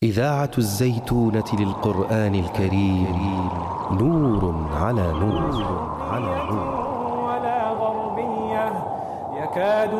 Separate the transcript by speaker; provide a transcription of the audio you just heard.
Speaker 1: إذاعة الزيتونة للقرآن الكريم، نور على نور على نور.
Speaker 2: ولا غربية يكاد